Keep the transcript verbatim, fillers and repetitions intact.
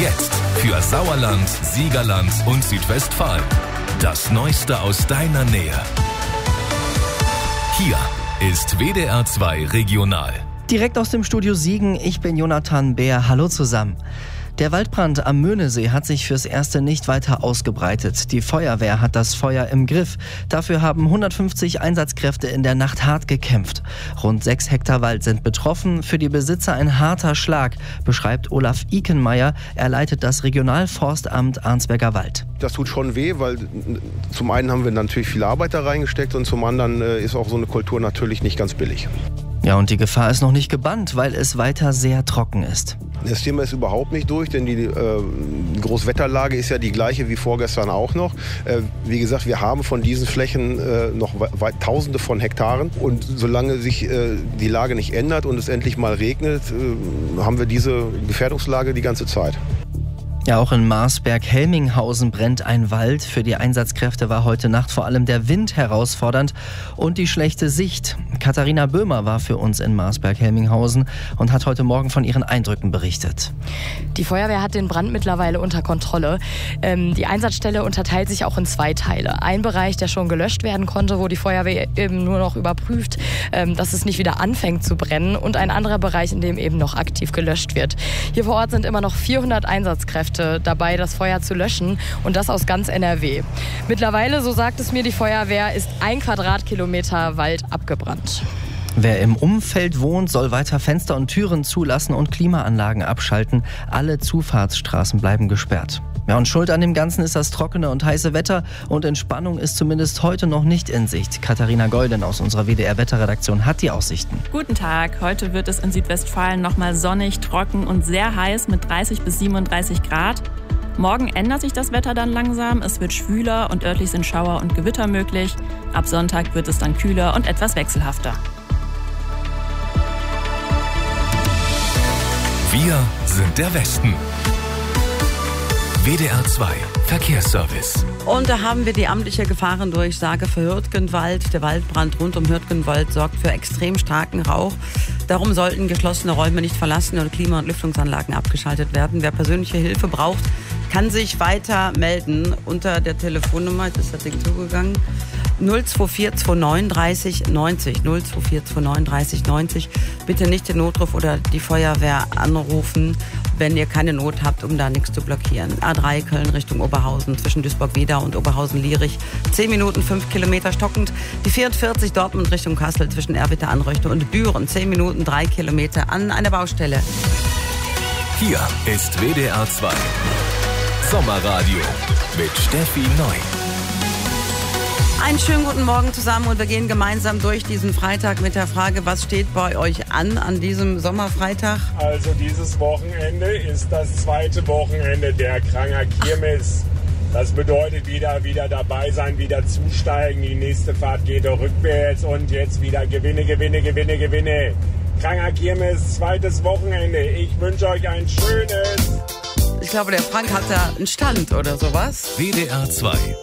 Jetzt für Sauerland, Siegerland und Südwestfalen. Das Neueste aus deiner Nähe. Hier ist W D R zwei Regional. Direkt aus dem Studio Siegen, ich bin Jonathan Beer. Hallo zusammen. Der Waldbrand am Möhnesee hat sich fürs Erste nicht weiter ausgebreitet. Die Feuerwehr hat das Feuer im Griff. Dafür haben hundertfünfzig Einsatzkräfte in der Nacht hart gekämpft. Rund sechs Hektar Wald sind betroffen. Für die Besitzer ein harter Schlag, beschreibt Olaf Ikenmeier. Er leitet das Regionalforstamt Arnsberger Wald. Das tut schon weh, weil zum einen haben wir natürlich viele Arbeit da reingesteckt und zum anderen ist auch so eine Kultur natürlich nicht ganz billig. Ja, und die Gefahr ist noch nicht gebannt, weil es weiter sehr trocken ist. Das Thema ist überhaupt nicht durch, denn die äh, Großwetterlage ist ja die gleiche wie vorgestern auch noch. Äh, wie gesagt, wir haben von diesen Flächen äh, noch weit, Tausende von Hektaren. Und solange sich äh, die Lage nicht ändert und es endlich mal regnet, äh, haben wir diese Gefährdungslage die ganze Zeit. Ja, auch in Marsberg-Helminghausen brennt ein Wald. Für die Einsatzkräfte war heute Nacht vor allem der Wind herausfordernd und die schlechte Sicht. Katharina Böhmer war für uns in Marsberg-Helminghausen und hat heute Morgen von ihren Eindrücken berichtet. Die Feuerwehr hat den Brand mittlerweile unter Kontrolle. Ähm, die Einsatzstelle unterteilt sich auch in zwei Teile. Ein Bereich, der schon gelöscht werden konnte, wo die Feuerwehr eben nur noch überprüft, ähm, dass es nicht wieder anfängt zu brennen. Und ein anderer Bereich, in dem eben noch aktiv gelöscht wird. Hier vor Ort sind immer noch vierhundert Einsatzkräfte dabei, das Feuer zu löschen, und das aus ganz N R W. Mittlerweile, so sagt es mir die Feuerwehr, ist ein Quadratkilometer Wald abgebrannt. Wer im Umfeld wohnt, soll weiter Fenster und Türen zulassen und Klimaanlagen abschalten. Alle Zufahrtsstraßen bleiben gesperrt. Ja, und schuld an dem Ganzen ist das trockene und heiße Wetter, und Entspannung ist zumindest heute noch nicht in Sicht. Katharina Golden aus unserer W D R-Wetterredaktion hat die Aussichten. Guten Tag. Heute wird es in Südwestfalen nochmal sonnig, trocken und sehr heiß mit dreißig bis siebenunddreißig Grad. Morgen ändert sich das Wetter dann langsam. Es wird schwüler und örtlich sind Schauer und Gewitter möglich. Ab Sonntag wird es dann kühler und etwas wechselhafter. Wir sind der Westen. W D R zwei Verkehrsservice. Und da haben wir die amtliche Gefahrendurchsage für Hürtgenwald. Der Waldbrand rund um Hürtgenwald sorgt für extrem starken Rauch. Darum sollten geschlossene Räume nicht verlassen und Klima- und Lüftungsanlagen abgeschaltet werden. Wer persönliche Hilfe braucht, kann sich weiter melden unter der Telefonnummer, jetzt ist das Ding zugegangen, null zwei vier zwei neun dreißig neunzig, null zwei vier zwei neun dreißig neunzig. Bitte nicht den Notruf oder die Feuerwehr anrufen, wenn ihr keine Not habt, um da nichts zu blockieren. A drei Köln Richtung Oberhausen zwischen Duisburg-Wedau und Oberhausen-Lierich. zehn Minuten, fünf Kilometer stockend. Die vierundvierzig Dortmund Richtung Kassel zwischen Erwitte-Anröchte und Büren. zehn Minuten, drei Kilometer an einer Baustelle. Hier ist W D R zwei Sommerradio mit Steffi Neu. Einen schönen guten Morgen zusammen, und wir gehen gemeinsam durch diesen Freitag mit der Frage, was steht bei euch an an diesem Sommerfreitag? Also dieses Wochenende ist das zweite Wochenende der Kranger Kirmes. Das bedeutet wieder, wieder dabei sein, wieder zusteigen. Die nächste Fahrt geht rückwärts und jetzt wieder Gewinne, Gewinne, Gewinne, Gewinne. Kranger Kirmes, zweites Wochenende. Ich wünsche euch ein schönes... Ich glaube, der Frank hat da einen Stand oder sowas. W D R zwei